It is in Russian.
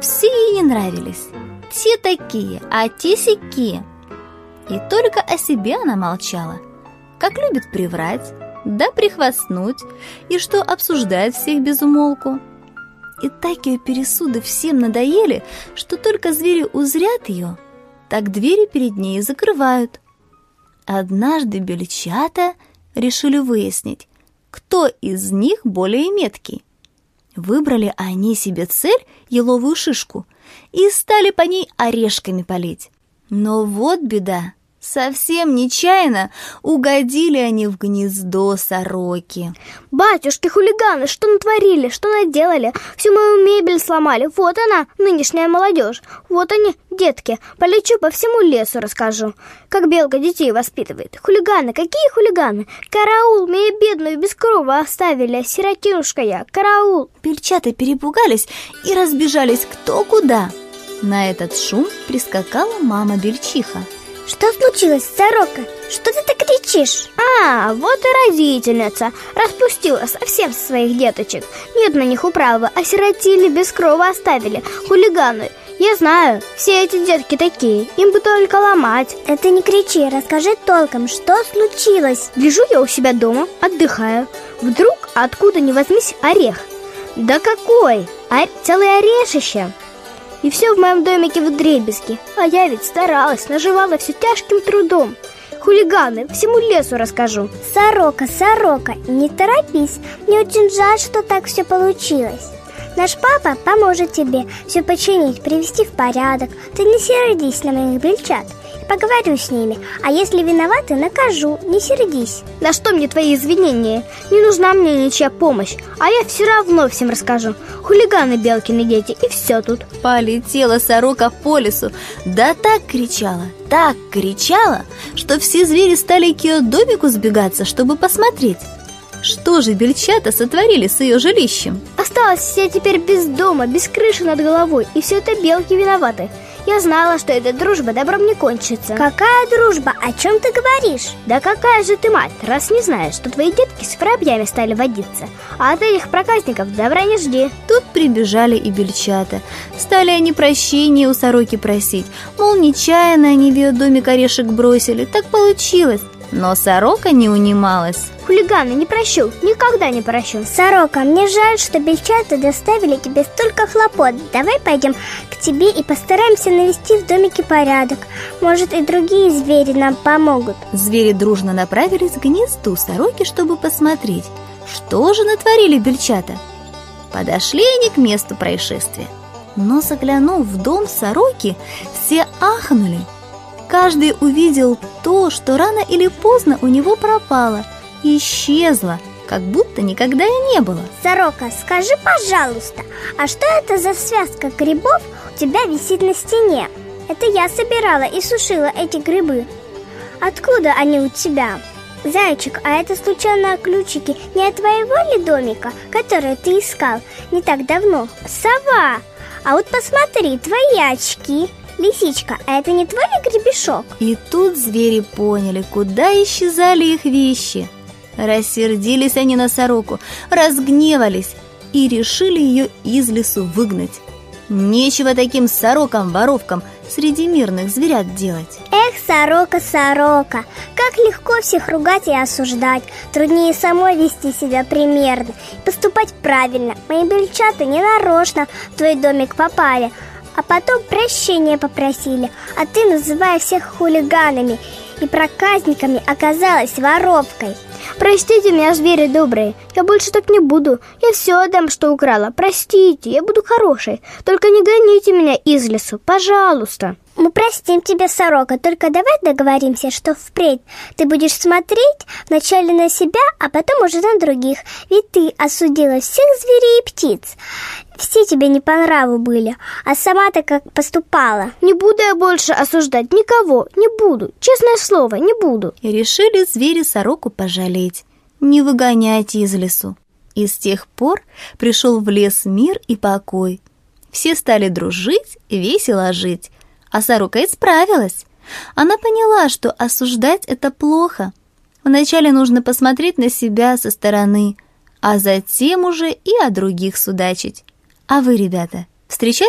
все ей не нравились. Те такие, а те сякие. И только о себе она молчала, как любит приврать, да прихвастнуть, и что обсуждает всех без умолку. И так ее пересуды всем надоели, что только звери узрят ее, так двери перед ней закрывают. Однажды бельчата решили выяснить, кто из них более меткий. Выбрали они себе цель еловую шишку и стали по ней орешками палить. Но вот беда, совсем нечаянно угодили они в гнездо сороки. Батюшки-хулиганы, что натворили, что наделали? Всю мою мебель сломали. Вот она, нынешняя молодежь. Вот они, детки. Полечу по всему лесу, расскажу, как белка детей воспитывает. Хулиганы, какие хулиганы? Караул, меня бедную без крова оставили. Сиротинушка я, караул. Бельчата перепугались и разбежались кто куда. На этот шум прискакала мама Бельчиха. Что случилось, сорока? Что ты так кричишь? Вот и родительница распустила совсем своих деточек. Нет на них управы, осиротили, без крова оставили. Хулиганы. Я знаю, все эти детки такие, им бы только ломать. Это не кричи, расскажи толком, что случилось? Лежу я у себя дома, отдыхаю. Вдруг, откуда ни возьмись, орех. Да какой? Целое орешище. И все в моем домике вдребезги. А я ведь старалась, наживала все тяжким трудом. Хулиганы, всему лесу расскажу. Сорока, не торопись. Мне очень жаль, что так все получилось. Наш папа поможет тебе все починить, привести в порядок. Ты не сердись на моих бельчат. Я поговорю с ними, а если виноваты, накажу, не сердись. Да что мне твои извинения? Не нужна мне ничья помощь, а я все равно всем расскажу. Хулиганы Белкины дети, и все тут. Полетела сорока по лесу, да так кричала, что все звери стали к ее домику сбегаться, чтобы посмотреть. Что же бельчата сотворили с ее жилищем? Осталась я теперь без дома, без крыши над головой, и все это белки виноваты. Я знала, что эта дружба добром не кончится. Какая дружба? О чем ты говоришь? Да какая же ты мать, раз не знаешь, что твои детки с воробьями стали водиться. А от этих проказников добра не жди. Тут прибежали и бельчата. Стали они прощения у сороки просить. Мол, нечаянно они в ее домик орешек бросили. Так получилось. Но сорока не унималась. Хулиганы, не прощу, никогда не прощу. Сорока, мне жаль, что бельчата доставили тебе столько хлопот. Давай пойдем к тебе и постараемся навести в домике порядок. Может, и другие звери нам помогут. Звери дружно направились к гнезду сороки, чтобы посмотреть, что же натворили бельчата. Подошли они к месту происшествия. Но, заглянув в дом сороки, все ахнули. Каждый увидел то, что рано или поздно у него пропало и исчезло, как будто никогда и не было. Сорока, скажи, пожалуйста, а что это за связка грибов у тебя висит на стене? Это я собирала и сушила эти грибы. Откуда они у тебя? Зайчик, а это случайно ключики не от твоего ли домика, который ты искал не так давно? Сова, а вот посмотри, твои очки. Лисичка, а это не твой ли гребешок? И тут звери поняли, куда исчезали их вещи. Рассердились они на сороку, разгневались и решили ее из лесу выгнать. Нечего таким сорокам-воровкам среди мирных зверят делать. Эх, сорока, как легко всех ругать и осуждать. Труднее самой вести себя примерно и поступать правильно. Мои бельчата ненарочно в твой домик попали, а потом прощения попросили, а ты, называя всех хулиганами и проказниками, оказалась воровкой. Простите меня, звери добрые, я больше так не буду. Я все отдам, что украла. Простите, я буду хорошей. Только не гоните меня из лесу, пожалуйста. Мы простим тебя, сорока, только давай договоримся, что впредь ты будешь смотреть вначале на себя, а потом уже на других. Ведь ты осудила всех зверей и птиц. Все тебе не по нраву были, а сама-то как поступала. Не буду я больше осуждать никого, не буду, честное слово, не буду. И решили звери сороку пожалеть, не выгонять из лесу. И с тех пор пришел в лес мир и покой. Все стали дружить и весело жить. А сорока исправилась. Она поняла, что осуждать — это плохо. Вначале нужно посмотреть на себя со стороны, а затем уже и о других судачить. А вы, ребята, встречали